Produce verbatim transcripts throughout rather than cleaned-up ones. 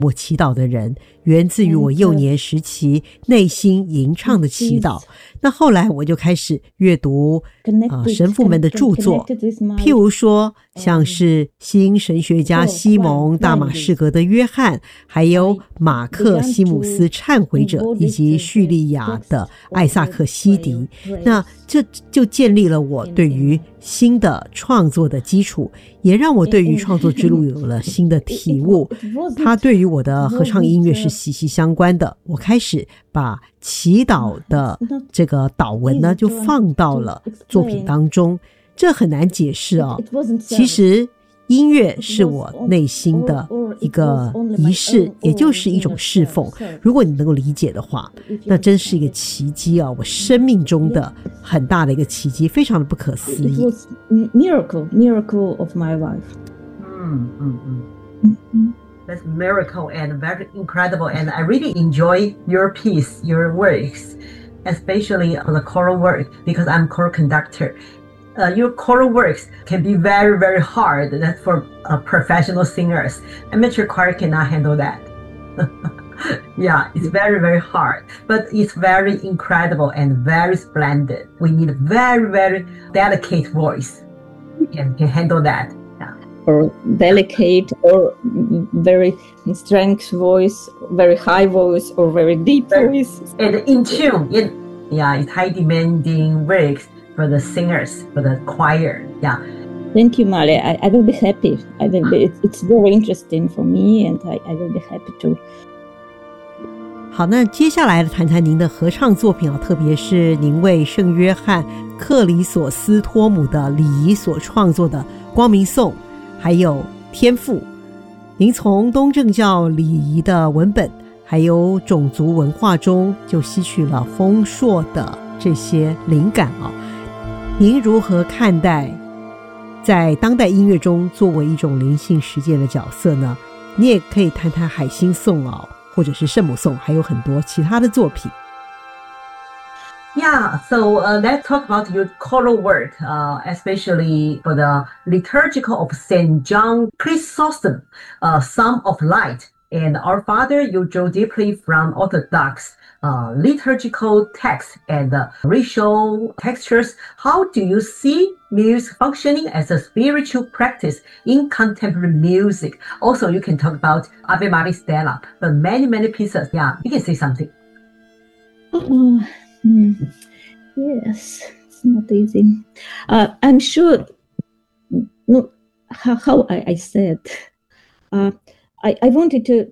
我祈祷的人源自于我幼年时期内心吟唱的祈祷。那后来我就开始阅读、呃、神父们的著作，譬如说像是新神学家西蒙大马士革的约翰，还有马克西姆斯忏悔者，以及叙利亚的艾萨克西迪。那这就建立了我对于新的创作的基础，也让我对于创作之路有了新的体悟。它对于我的合唱音乐是息息相关的。我开始把祈祷的这个祷文呢，就放到了作品当中。这很难解释哦。其实音乐是我内心的一个仪式，也就是一种侍奉。如果你能够理解的话，那真是一个奇迹啊！我生命中的很大的一个奇迹，非常的不可思议。 It was miracle, miracle of my life. 嗯嗯嗯。That's miracle and very incredible, and I really enjoy your piece, your works, especially the choral work, because I'm choral conductor.Uh, your choral works can be very, very hard. That's for uh, professional singers. Amateur choir cannot handle that. Yeah, it's very, very hard. But it's very incredible and very splendid. We need a very, very delicate voice. Can can handle that. Yeah. Or delicate or very strength voice, very high voice or very deep very, voice. And in tune. It, yeah, it's high demanding works.For the singers, for the choir, yeah. Thank you, Mali. I, I will be happy. I will be, it's, it's very interesting for me, and I, I will be happy too. 好，那接下来谈谈您的合唱作品啊，特别是您为圣约翰克里索斯托姆的礼仪所创作的《光明颂》，还有《天赋》。您从东正教礼仪的文本，还有种族文化中，就吸取了丰硕的这些灵感啊。您如何看待在当代音乐中作为一种灵性实践的角色呢？你也可以谈谈海星颂啊，或者是圣母颂，还有很多其他的作品。 Yeah, so uh, let's talk about your choral work, uh, especially for the liturgical of Saint John Chrysostom, uh, Psalm of Light. And Our Father, you draw deeply from Orthodox.Uh, liturgical text and uh, racial textures. How do you see music functioning as a spiritual practice in contemporary music? Also, you can talk about Ave Maria Stella, but many, many pieces. Yeah, you can say something. Oh, mm, yes, it's not easy. Uh, I'm sure, no, how, how I, I said, uh, I, I wanted to,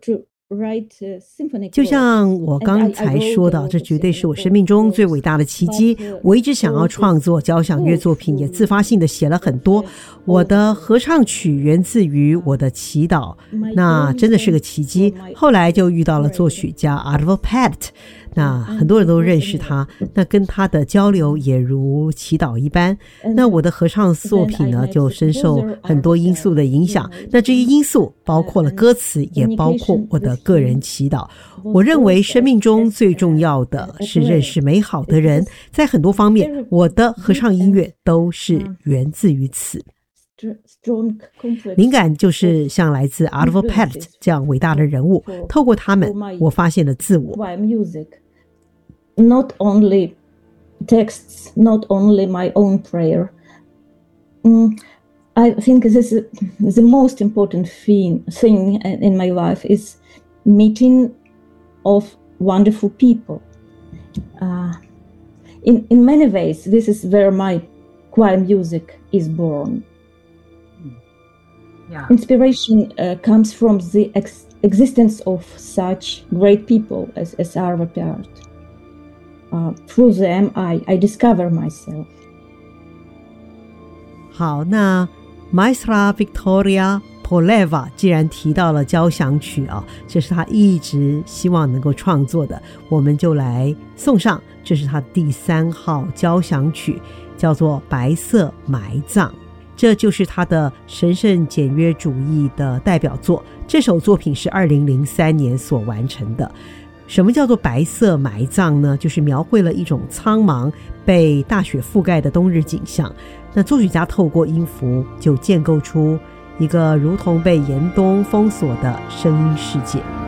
to， 就像我刚才说的，这绝对是我生命中最伟大的奇迹。我一直想要创作交响乐作品，也自发性的写了很多。我的合唱曲源自于我的祈祷，那真的是个奇迹。后来就遇到了作曲家 Arvo Pärt， 那很多人都认识他，那跟他的交流也如祈祷一般。那我的合唱作品呢，就深受很多因素的影响。那这些因素包括了歌词，也包括我的个人祈祷。我认为生命中最重要的是认识美好的人，在很多方面，我的合唱音乐都是源自于此。灵感就是像来自 Arvo Pärt 这样伟大的人物，透过他们，我发现了自我。 Not only texts, not only my own prayer. Mm, I think this is the most important thing, thing in my life is meeting of wonderful people. Uh, in, in many ways, this is where my choir music is born. Yeah. Inspiration uh, comes from the ex- existence of such great people as, as Arvo Pärt.Uh, through them, I, I discover myself. 好，那 Maestra Victoria Poleva 既然提到了交响曲啊，这是他一直希望能够创作的，我们就来送上，这是他第三号交响曲，叫做《白色埋葬》。这就是他的神圣简约主义的代表作，这首作品是二零零三年所完成的。什么叫做白色埋葬呢？就是描绘了一种苍茫被大雪覆盖的冬日景象。那作曲家透过音符就建构出一个如同被严冬封锁的声音世界。